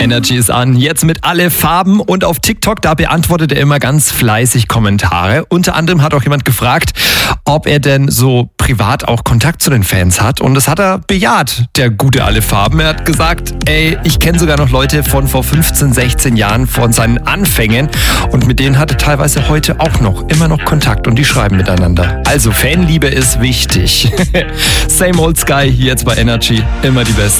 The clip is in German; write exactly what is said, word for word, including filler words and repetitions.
Energy ist an. Jetzt mit alle Farben und auf TikTok, da beantwortet er immer ganz fleißig Kommentare. Unter anderem hat auch jemand gefragt, ob er denn so privat auch Kontakt zu den Fans hat. Und das hat er bejaht, der gute Alle Farben. Er hat gesagt, ey, ich kenne sogar noch Leute von vor fünfzehn, sechzehn Jahren von seinen Anfängen. Und mit denen hat er teilweise heute auch noch immer noch Kontakt und die schreiben miteinander. Also Fanliebe ist wichtig. Same old Sky, jetzt bei Energy. Immer die Besten.